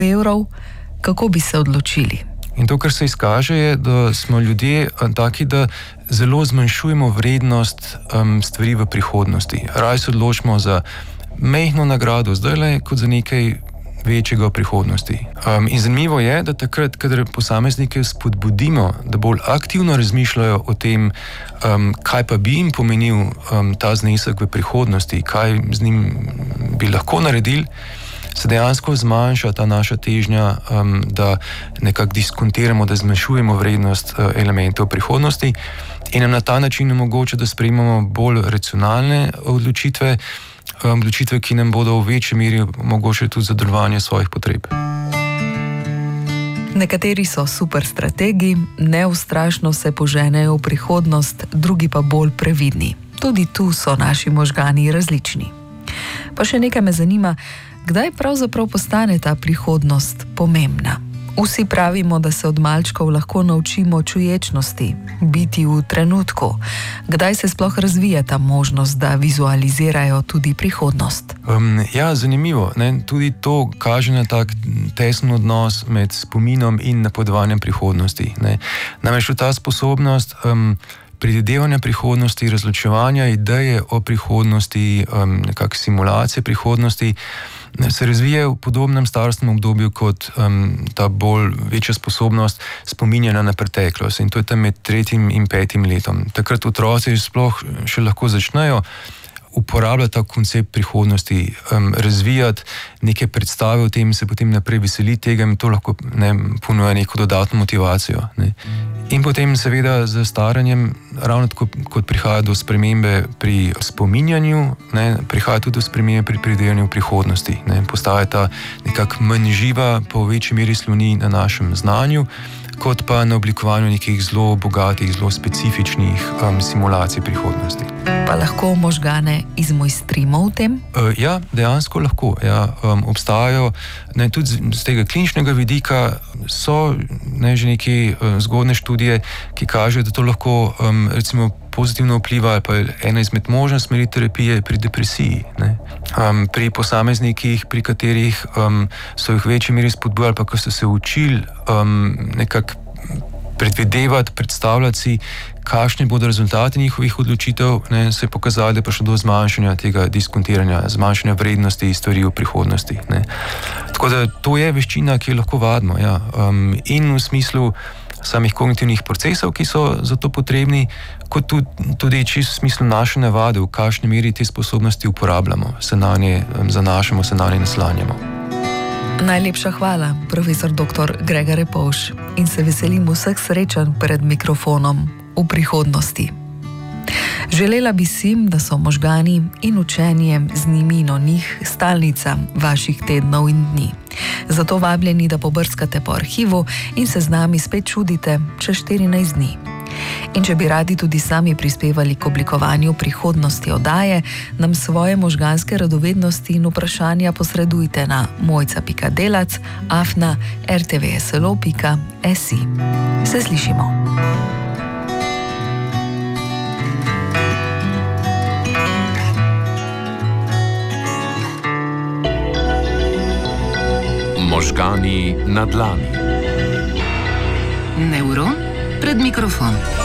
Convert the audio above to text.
evrov, kako bi se odločili? In to, kar se izkaže, je, da smo ljudje taki, da zelo zmanjšujemo vrednost stvari v prihodnosti. Raje se odločimo za majhno nagrado zdajle, kot za nekaj večjega v prihodnosti. In zanimivo je, da takrat, kadar posameznike spodbudimo, da bolj aktivno razmišljajo o tem, kaj pa bi jim pomenil ta znesek v prihodnosti, kaj z njim bi lahko naredili, se dejansko zmanjša ta naša težnja, da nekako diskontiramo, da zmanjšujemo vrednost elementov prihodnosti in nam na ta način omogoča, da sprejemamo bolj racionalne odločitve, ki nam bodo v večji meri omogočili tudi zadovoljevanje svojih potreb. Nekateri so super strategi, neustrašno se poženejo v prihodnost, drugi pa bolj previdni. Tudi tu so naši možgani različni. Pa še nekaj me zanima, kdaj pravzaprav postane ta prihodnost pomembna? Vsi pravimo, da se od malčkov lahko naučimo čuječnosti, biti v trenutku. Kdaj se sploh razvija ta možnost, da vizualizirajo tudi prihodnost? Ja, zanimivo. Ne? Tudi to kaže na tak tesen odnos med spominom in napovedovanjem prihodnosti. Ne? Namreč ta sposobnost predvidevanja prihodnosti, razločevanja ideje o prihodnosti, nekakšne simulacije prihodnosti, se razvija v podobnem starostnem obdobju kot ta bolj večja sposobnost spominjanja na preteklost. In to je tam med 3. in 5. letom. Takrat otroci sploh še lahko začnejo uporabljati ta koncept prihodnosti, razvijati neke predstave o tem, se potem naprej veseli tega in to lahko ponuja neko dodatno motivacijo. Ne. In potem seveda z staranjem, ravno tako kot prihaja do spremembe pri spominjanju, ne, prihaja tudi do spremembe pri predvidevanju prihodnosti. Ne. Postaja ta nekako manj živa, pa v večji meri sloni na našem znanju, kot pa na oblikovanju nekih zelo bogatih, zelo specifičnih simulacij prihodnosti. Pa lahko možgane izmojstrimo v tem? Ja, dejansko lahko. Ja. Obstajajo, tudi z tega kliničnega vidika so že neke zgodne študije, ki kažejo, da to lahko recimo pozitivno vpliva, ali pa ena izmed možnih smeri terapije pri depresiji. Ne. Pri posameznikih, pri katerih so jih v večji meri spodbujali, pa ko so se učili nekako predvidevati, predstavljati si, kakšni bodo rezultati njihovih odločitev, ne, se je pokazalo, da je prišlo do zmanjšanja tega diskontiranja, zmanjšanja vrednosti stvari v prihodnosti. Ne. Tako da to je veščina, ki jo lahko vadimo. Ja. In v smislu samih kognitivnih procesov, ki so za to potrebni, kot tudi čisto v smislu naše navade, v kakšni meri te sposobnosti uporabljamo, se na nje zanašamo, se na nje naslanjamo. Najlepša hvala, profesor dr. Gregor Repovž, in se veselim vseh srečanj pred mikrofonom v prihodnosti. Želela bi si, da so možgani in učenje z njimi in o njih stalnica vaših tednov in dni. Zato vabljeni, da pobrskate po arhivu in se z nami spet čudite čez 14 dni. In če bi radi tudi sami prispevali k oblikovanju prihodnosti oddaje, nam svoje možganske radovednosti in vprašanja posredujte na mojca.delac@rtvslo.si. Se slišimo. Možgani na dlani. Nevron pred mikrofon.